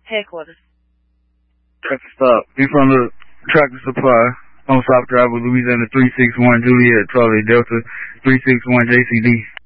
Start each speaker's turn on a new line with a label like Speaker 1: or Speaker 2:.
Speaker 1: Headquarters.
Speaker 2: Traffic stop. In front of Tractor Supply on South Drive with Louisiana 361 Juliet, Charlie Delta 361 JCD.